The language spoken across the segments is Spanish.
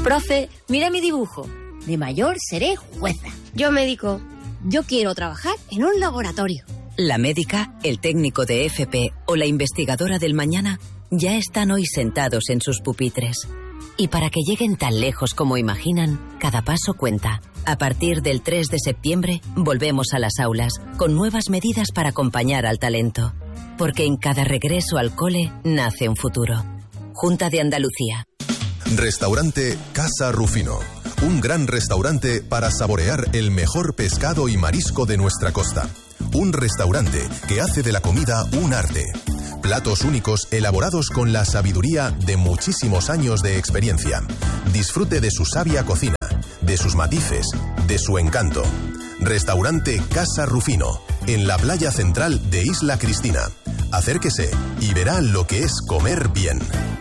Profe, mira mi dibujo. De mayor seré jueza. Yo médico. Yo quiero trabajar en un laboratorio. La médica, el técnico de FP o la investigadora del mañana ya están hoy sentados en sus pupitres. Y para que lleguen tan lejos como imaginan, cada paso cuenta. A partir del 3 de septiembre, volvemos a las aulas, con nuevas medidas para acompañar al talento. Porque en cada regreso al cole nace un futuro. Junta de Andalucía. Restaurante Casa Rufino. Un gran restaurante para saborear el mejor pescado y marisco de nuestra costa. Un restaurante que hace de la comida un arte. Platos únicos elaborados con la sabiduría de muchísimos años de experiencia. Disfrute de su sabia cocina, de sus matices, de su encanto. Restaurante Casa Rufino, en la playa central de Isla Cristina. Acérquese y verá lo que es comer bien.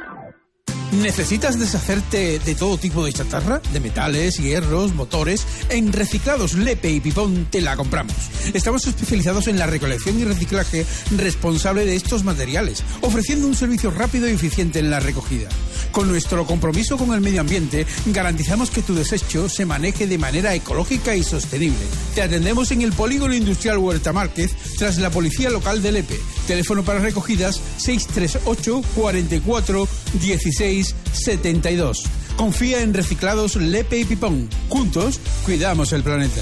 ¿Necesitas deshacerte de todo tipo de chatarra? De metales, hierros, motores. En Reciclados Lepe y Pipón te la compramos. Estamos especializados en la recolección y reciclaje responsable de estos materiales, ofreciendo un servicio rápido y eficiente en la recogida. Con nuestro compromiso con el medio ambiente, garantizamos que tu desecho se maneje de manera ecológica y sostenible. Te atendemos en el Polígono Industrial Huerta Márquez, tras la Policía Local de Lepe. Teléfono para recogidas 638 44 16 72. Confía en Reciclados Lepe y Pipón. Juntos, cuidamos el planeta.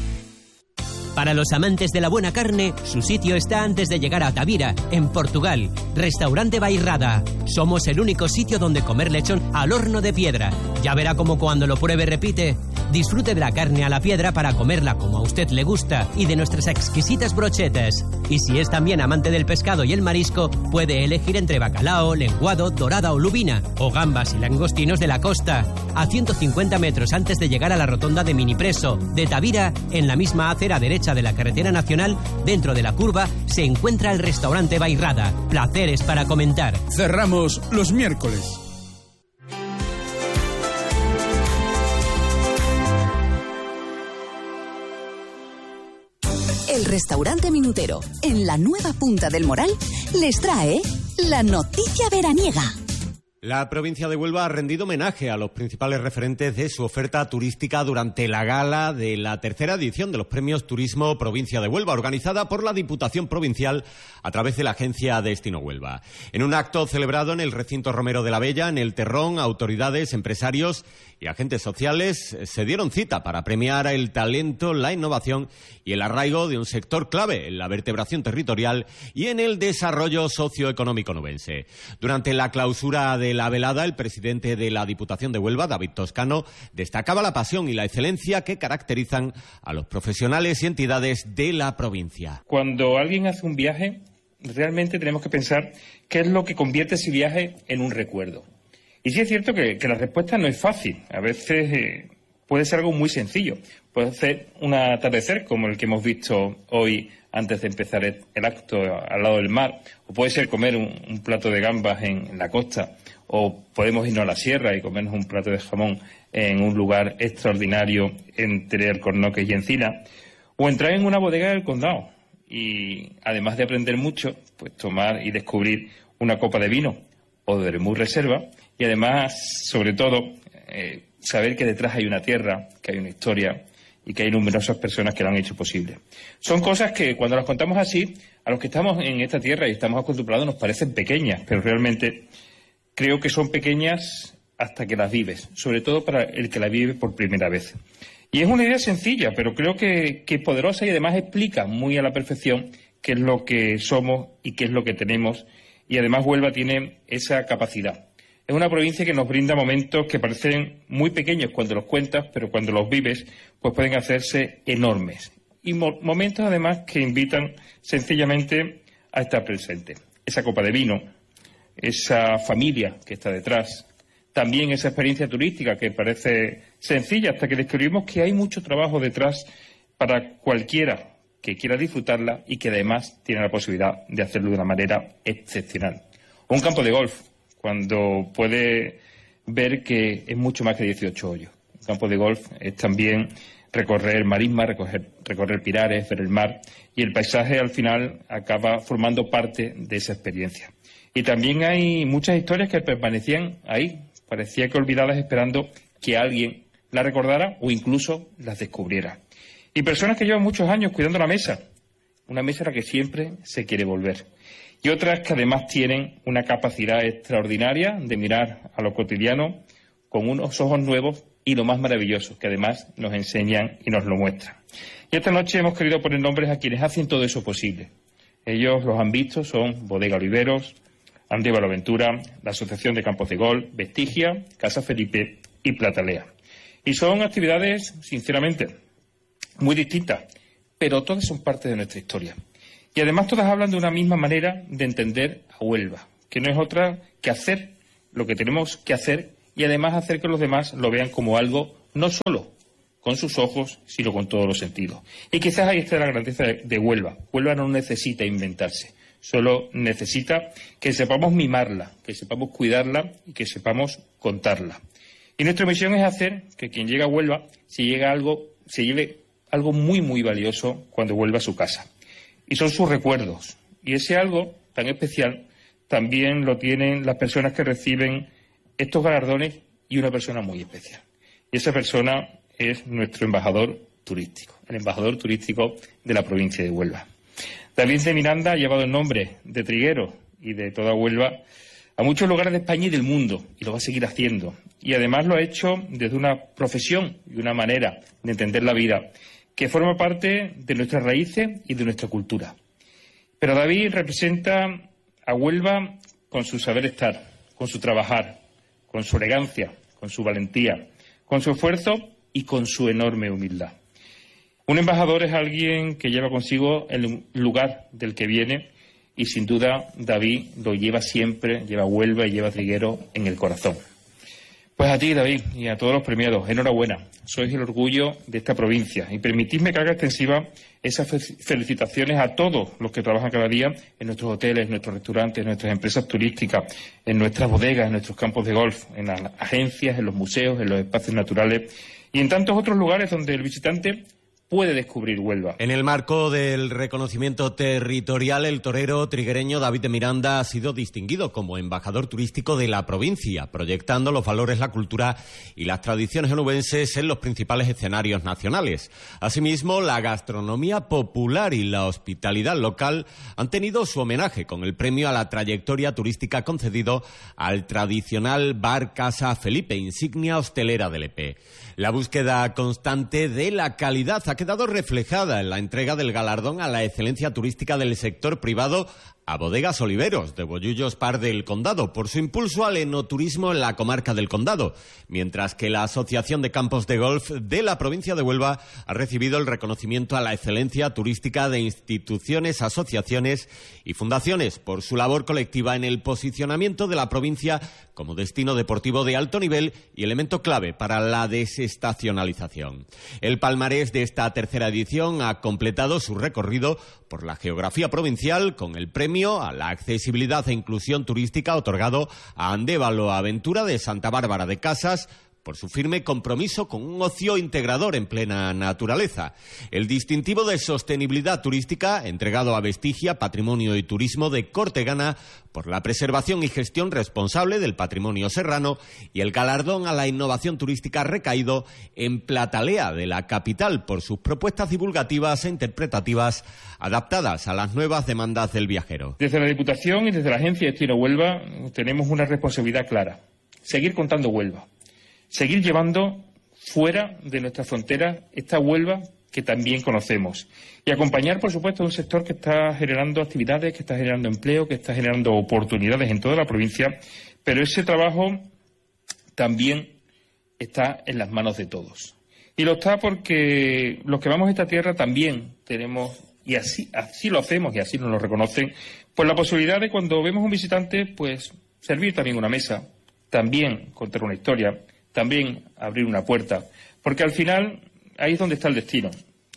Para los amantes de la buena carne, su sitio está antes de llegar a Tavira, en Portugal. Restaurante Bairrada. Somos el único sitio donde comer lechón al horno de piedra. Ya verá cómo cuando lo pruebe repite. Disfrute de la carne a la piedra para comerla como a usted le gusta y de nuestras exquisitas brochetas. Y si es también amante del pescado y el marisco, puede elegir entre bacalao, lenguado, dorada o lubina, o gambas y langostinos de la costa. A 150 metros antes de llegar a la rotonda de Minipreso de Tavira, en la misma acera derecha de la carretera nacional, dentro de la curva, se encuentra el restaurante Bairrada. Placeres para comentar. Cerramos los miércoles. El restaurante Minutero, en la nueva Punta del Moral, les trae la noticia veraniega. La provincia de Huelva ha rendido homenaje a los principales referentes de su oferta turística durante la gala de la tercera edición de los Premios Turismo Provincia de Huelva, organizada por la Diputación Provincial a través de la agencia Destino Huelva. En un acto celebrado en el recinto Romero de la Bella, en el Terrón, autoridades, empresarios y agentes sociales se dieron cita para premiar el talento, la innovación y el arraigo de un sector clave en la vertebración territorial y en el desarrollo socioeconómico nubense. Durante la clausura de la velada, el presidente de la Diputación de Huelva, David Toscano, destacaba la pasión y la excelencia que caracterizan a los profesionales y entidades de la provincia. Cuando alguien hace un viaje, realmente tenemos que pensar qué es lo que convierte ese viaje en un recuerdo. Y sí es cierto que la respuesta no es fácil. A veces puede ser algo muy sencillo. Puede ser un atardecer como el que hemos visto hoy antes de empezar el acto al lado del mar. O puede ser comer un plato de gambas en la costa. O podemos irnos a la sierra y comernos un plato de jamón en un lugar extraordinario entre Alcornoques y Encina. O entrar en una bodega del condado y, además de aprender mucho, pues tomar y descubrir una copa de vino o de Vermut Reserva. Y además, sobre todo, saber que detrás hay una tierra, que hay una historia y que hay numerosas personas que lo han hecho posible. Son cosas que, cuando las contamos así, a los que estamos en esta tierra y estamos acostumbrados nos parecen pequeñas, pero realmente creo que son pequeñas hasta que las vives, sobre todo para el que la vive por primera vez. Y es una idea sencilla, pero creo que poderosa y además explica muy a la perfección qué es lo que somos y qué es lo que tenemos. Y además Huelva tiene esa capacidad. Es una provincia que nos brinda momentos que parecen muy pequeños cuando los cuentas, pero cuando los vives, pues pueden hacerse enormes. Y momentos además que invitan sencillamente a estar presente. Esa copa de vino, esa familia que está detrás, también esa experiencia turística que parece sencilla hasta que descubrimos que hay mucho trabajo detrás para cualquiera que quiera disfrutarla y que además tiene la posibilidad de hacerlo de una manera excepcional. O un campo de golf, cuando puede ver que es mucho más que 18 hoyos. Un campo de golf es también recorrer marismas, recorrer pirares, ver el mar, y el paisaje al final acaba formando parte de esa experiencia. Y también hay muchas historias que permanecían ahí, parecía que olvidadas, esperando que alguien la recordara o incluso las descubriera. Y personas que llevan muchos años cuidando la mesa, una mesa a la que siempre se quiere volver. Y otras que además tienen una capacidad extraordinaria de mirar a lo cotidiano con unos ojos nuevos y lo más maravilloso, que además nos enseñan y nos lo muestran. Y esta noche hemos querido poner nombres a quienes hacen todo eso posible. Ellos los han visto, son Bodega Oliveros, Andévalo Aventura, la Asociación de Campos de Golf, Vestigia, Casa Felipe y Platalea. Y son actividades, sinceramente, muy distintas, pero todas son parte de nuestra historia. Y además todas hablan de una misma manera de entender a Huelva, que no es otra que hacer lo que tenemos que hacer y además hacer que los demás lo vean como algo no solo con sus ojos, sino con todos los sentidos. Y quizás ahí está la grandeza de Huelva. Huelva no necesita inventarse, solo necesita que sepamos mimarla, que sepamos cuidarla y que sepamos contarla. Y nuestra misión es hacer que quien llega a Huelva se lleve algo muy, muy valioso cuando vuelva a su casa. Y son sus recuerdos. Y ese algo tan especial también lo tienen las personas que reciben estos galardones y una persona muy especial. Y esa persona es nuestro embajador turístico, el embajador turístico de la provincia de Huelva. David de Miranda ha llevado el nombre de Triguero y de toda Huelva a muchos lugares de España y del mundo, y lo va a seguir haciendo. Y además lo ha hecho desde una profesión y una manera de entender la vida que forma parte de nuestras raíces y de nuestra cultura. Pero David representa a Huelva con su saber estar, con su trabajar, con su elegancia, con su valentía, con su esfuerzo y con su enorme humildad. Un embajador es alguien que lleva consigo el lugar del que viene y sin duda David lo lleva siempre, lleva Huelva y lleva Triguero en el corazón. Pues a ti, David, y a todos los premiados, enhorabuena. Sois el orgullo de esta provincia y permitidme que haga extensiva esas felicitaciones a todos los que trabajan cada día en nuestros hoteles, en nuestros restaurantes, en nuestras empresas turísticas, en nuestras bodegas, en nuestros campos de golf, en las agencias, en los museos, en los espacios naturales y en tantos otros lugares donde el visitante puede descubrir Huelva. En el marco del reconocimiento territorial, el torero triguereño David de Miranda ha sido distinguido como embajador turístico de la provincia, proyectando los valores, la cultura y las tradiciones onubenses en los principales escenarios nacionales. Asimismo, la gastronomía popular y la hospitalidad local han tenido su homenaje con el premio a la trayectoria turística concedido al tradicional bar Casa Felipe, insignia hostelera del EP. La búsqueda constante de la calidad ha quedado reflejada en la entrega del galardón a la excelencia turística del sector privado a Bodegas Oliveros, de Bollullos Par del Condado, por su impulso al enoturismo en la comarca del Condado, mientras que la Asociación de Campos de Golf de la provincia de Huelva ha recibido el reconocimiento a la excelencia turística de instituciones, asociaciones y fundaciones por su labor colectiva en el posicionamiento de la provincia como destino deportivo de alto nivel y elemento clave para la desestacionalización. El palmarés de esta tercera edición ha completado su recorrido por la geografía provincial con el premio a la accesibilidad e inclusión turística otorgado a Andévalo Aventura de Santa Bárbara de Casas por su firme compromiso con un ocio integrador en plena naturaleza. El distintivo de sostenibilidad turística entregado a Vestigia, Patrimonio y Turismo de Cortegana por la preservación y gestión responsable del patrimonio serrano y el galardón a la innovación turística recaído en Platalea de la capital por sus propuestas divulgativas e interpretativas adaptadas a las nuevas demandas del viajero. Desde la Diputación y desde la Agencia Destino Huelva tenemos una responsabilidad clara: seguir contando Huelva. Seguir llevando fuera de nuestra frontera esta Huelva que también conocemos. Y acompañar, por supuesto, a un sector que está generando actividades, que está generando empleo, que está generando oportunidades en toda la provincia. Pero ese trabajo también está en las manos de todos. Y lo está porque los que vamos a esta tierra también tenemos, y así lo hacemos y así nos lo reconocen, pues la posibilidad de cuando vemos un visitante, pues servir también una mesa, también contar una historia, también abrir una puerta, porque al final ahí es donde está el destino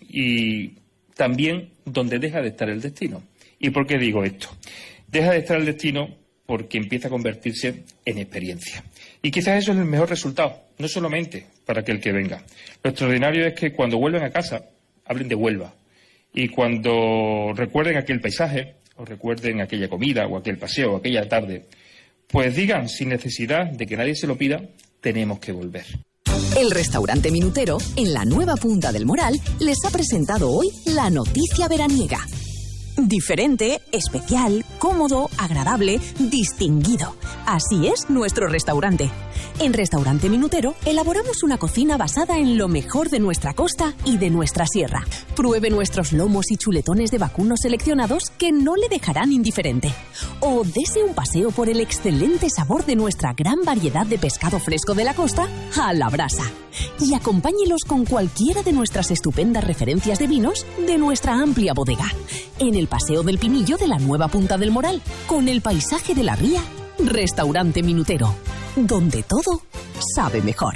y también donde deja de estar el destino. ¿Y por qué digo esto? Deja de estar el destino porque empieza a convertirse en experiencia. Y quizás eso es el mejor resultado, no solamente para aquel que venga. Lo extraordinario es que cuando vuelven a casa hablen de Huelva y cuando recuerden aquel paisaje o recuerden aquella comida o aquel paseo o aquella tarde, pues digan sin necesidad de que nadie se lo pida: tenemos que volver. El restaurante Minutero, en la nueva Punta del Moral, les ha presentado hoy la noticia veraniega. Diferente, especial, cómodo, agradable, distinguido. Así es nuestro restaurante. En Restaurante Minutero elaboramos una cocina basada en lo mejor de nuestra costa y de nuestra sierra. Pruebe nuestros lomos y chuletones de vacuno seleccionados que no le dejarán indiferente. O dese un paseo por el excelente sabor de nuestra gran variedad de pescado fresco de la costa a la brasa. Y acompáñelos con cualquiera de nuestras estupendas referencias de vinos de nuestra amplia bodega. En el Paseo del Pinillo de la nueva Punta del Moral, con el paisaje de la ría, Restaurante Minutero, donde todo sabe mejor.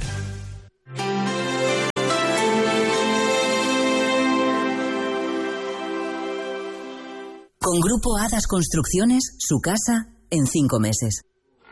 Con Grupo Hadas Construcciones, su casa en 5 meses.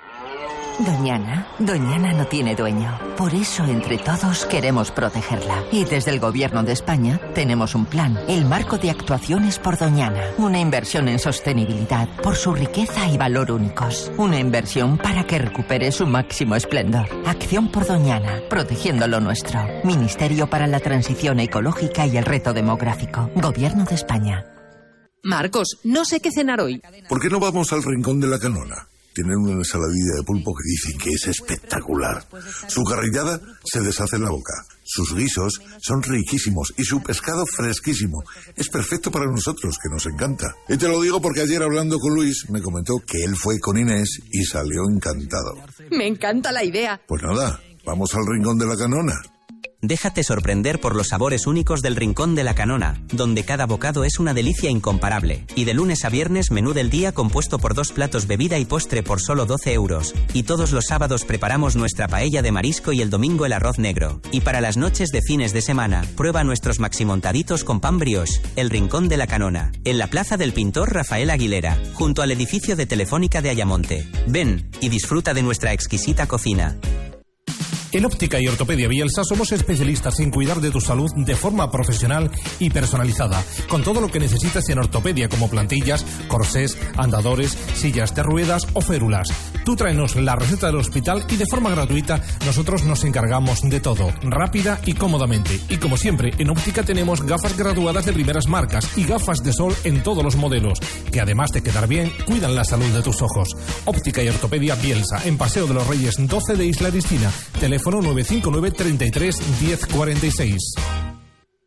Doñana no tiene dueño. Por eso, entre todos, queremos protegerla. Y desde el Gobierno de España tenemos un plan, el Marco de Actuaciones por Doñana. Una inversión en sostenibilidad por su riqueza y valor únicos. Una inversión para que recupere su máximo esplendor. Acción por Doñana, protegiendo lo nuestro. Ministerio para la Transición Ecológica y el Reto Demográfico. Gobierno de España. Marcos, no sé qué cenar hoy. ¿Por qué no vamos al Rincón de la Canona? Tienen una ensaladilla de pulpo que dicen que es espectacular. Su carrillada se deshace en la boca. Sus guisos son riquísimos y su pescado fresquísimo. Es perfecto para nosotros, que nos encanta. Y te lo digo porque ayer hablando con Luis me comentó que él fue con Inés y salió encantado. Me encanta la idea. Pues nada, vamos al Rincón de la Canona. Déjate sorprender por los sabores únicos del Rincón de la Canona, donde cada bocado es una delicia incomparable. Y de lunes a viernes, menú del día compuesto por 2 platos, bebida y postre por solo 12 euros. Y todos los sábados preparamos nuestra paella de marisco y el domingo el arroz negro. Y para las noches de fines de semana, prueba nuestros maximontaditos con pan brioche. El Rincón de la Canona, en la plaza del pintor Rafael Aguilera, junto al edificio de Telefónica de Ayamonte. Ven y disfruta de nuestra exquisita cocina. En Óptica y Ortopedia Bielsa somos especialistas en cuidar de tu salud de forma profesional y personalizada, con todo lo que necesitas en ortopedia como plantillas, corsés, andadores, sillas de ruedas o férulas. Tú tráenos la receta del hospital y de forma gratuita nosotros nos encargamos de todo, rápida y cómodamente. Y como siempre, en Óptica tenemos gafas graduadas de primeras marcas y gafas de sol en todos los modelos, que además de quedar bien, cuidan la salud de tus ojos. Óptica y Ortopedia Bielsa, en Paseo de los Reyes 12 de Isla Cristina. Teléfono 959 33 10 46.